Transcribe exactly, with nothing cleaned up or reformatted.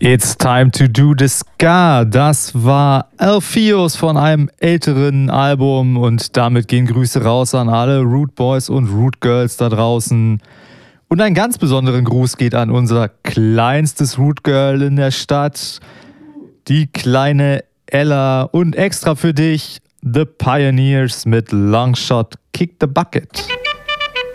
It's time to do the ska. Das war Alpheus von einem älteren Album und damit gehen Grüße raus an alle Root Boys und Root Girls da draußen. Und einen ganz besonderen Gruß geht an unser kleinstes Root Girl in der Stadt, die kleine Ella, und extra für dich The Pioneers mit Longshot Kick the Bucket.